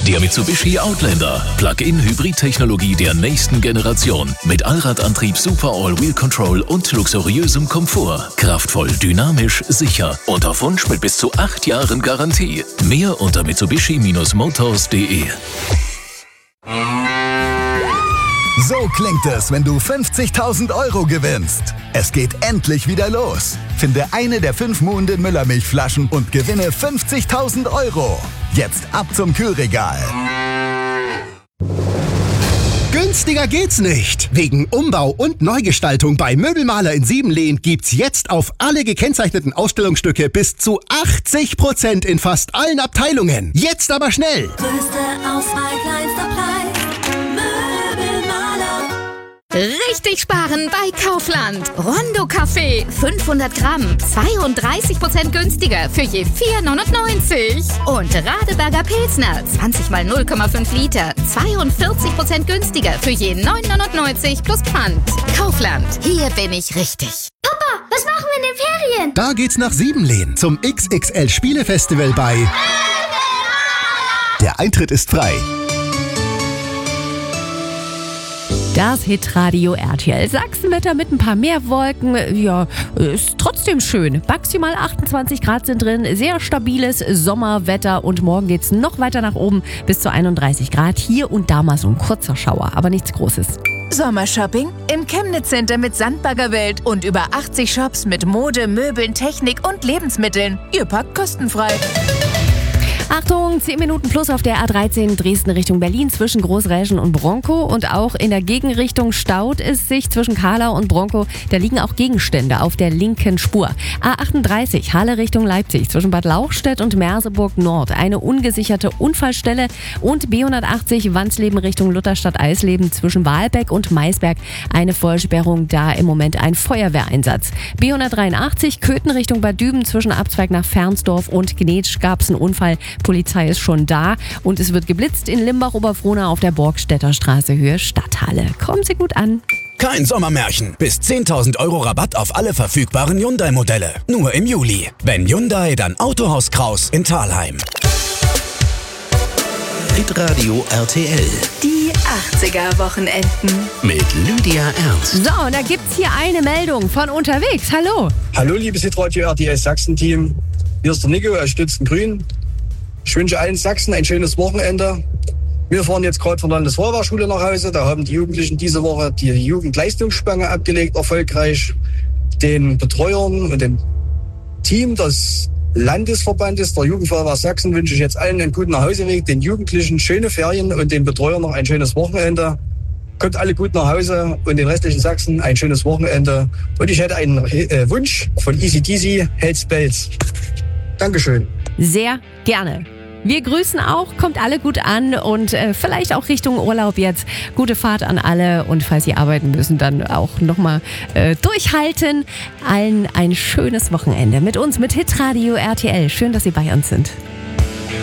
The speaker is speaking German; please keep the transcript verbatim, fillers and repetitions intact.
Der Mitsubishi Outlander. Plug-in-Hybrid-Technologie der nächsten Generation. Mit Allradantrieb, Super All-Wheel Control und luxuriösem Komfort. Kraftvoll, dynamisch, sicher. Und auf Wunsch mit bis zu acht Jahren Garantie. Mehr unter mitsubishi Bindestrich motors punkt de. So klingt es, wenn du fünfzigtausend Euro gewinnst. Es geht endlich wieder los. Finde eine der fünf Muhnden Müllermilchflaschen und gewinne fünfzigtausend Euro. Jetzt ab zum Kühlregal. Günstiger geht's nicht. Wegen Umbau und Neugestaltung bei Möbelmaler in Siebenlehn gibt's jetzt auf alle gekennzeichneten Ausstellungsstücke bis zu achtzig Prozent in fast allen Abteilungen. Jetzt aber schnell! Größte Auswahl, kleinster Preis. Möbelmaler. Richtig sparen bei Kaufland. Rondo Kaffee fünfhundert Gramm, zweiunddreißig Prozent günstiger für je vier neunundneunzig. Und Radeberger Pilsner, zwanzig mal null Komma fünf Liter, zweiundvierzig Prozent günstiger für je neun neunundneunzig plus Pfand. Kaufland, hier bin ich richtig. Papa, was machen wir in den Ferien? Da geht's nach Siebenlehn zum X X L Spielefestival bei Der Eintritt ist frei. Das Hitradio R T L Sachsenwetter mit ein paar mehr Wolken. Ja, ist trotzdem schön. Maximal achtundzwanzig Grad sind drin. Sehr stabiles Sommerwetter. Und morgen geht's noch weiter nach oben bis zu einunddreißig Grad. Hier und da mal so ein kurzer Schauer, aber nichts Großes. Sommershopping im Chemnitz Center mit Sandbaggerwelt und über achtzig Shops mit Mode, Möbeln, Technik und Lebensmitteln. Ihr packt kostenfrei. Achtung, zehn Minuten plus auf der A dreizehn Dresden Richtung Berlin zwischen Großräschen und Bronkow. Und auch in der Gegenrichtung staut es sich zwischen Kahlau und Bronkow. Da liegen auch Gegenstände auf der linken Spur. A achtunddreißig Halle Richtung Leipzig zwischen Bad Lauchstädt und Merseburg Nord. Eine ungesicherte Unfallstelle. Und B hundertachtzig Wandsleben Richtung Lutherstadt-Eisleben zwischen Wahlbeck und Maisberg. Eine Vollsperrung, da im Moment ein Feuerwehreinsatz. B hundertdreiundachtzig Köthen Richtung Bad Düben zwischen Abzweig nach Fernsdorf und Gnetsch gab es einen Unfall. Polizei ist schon da und es wird geblitzt in Limbach-Oberfrohna auf der Borgstädter Straße Höhe Stadthalle. Kommen Sie gut an. Kein Sommermärchen. Bis zehntausend Euro Rabatt auf alle verfügbaren Hyundai-Modelle. Nur im Juli. Wenn Hyundai, dann Autohaus Kraus in Thalheim. Hitradio R T L. Die achtziger-Wochenenden. Mit Lydia Ernst. So, und da gibt's hier eine Meldung von unterwegs. Hallo. Hallo, liebes Hitradio R T L Sachsen-Team. Hier ist der Nico aus Stützengrün. Ich wünsche allen Sachsen ein schönes Wochenende. Wir fahren jetzt gerade von der Landesfeuerwehrschule nach Hause. Da haben die Jugendlichen diese Woche die Jugendleistungsspange abgelegt, erfolgreich. Den Betreuern und dem Team des Landesverbandes der Jugendfeuerwehr Sachsen wünsche ich jetzt allen einen guten Nachhauseweg, den Jugendlichen schöne Ferien und den Betreuern noch ein schönes Wochenende. Kommt alle gut nach Hause und den restlichen Sachsen ein schönes Wochenende. Und ich hätte einen äh, Wunsch von A C D C, Hells Bells. Dankeschön. Sehr gerne. Wir grüßen auch, kommt alle gut an und äh, vielleicht auch Richtung Urlaub jetzt. Gute Fahrt an alle und falls Sie arbeiten müssen, dann auch nochmal äh, durchhalten. Allen ein schönes Wochenende mit uns, mit Hitradio R T L. Schön, dass Sie bei uns sind.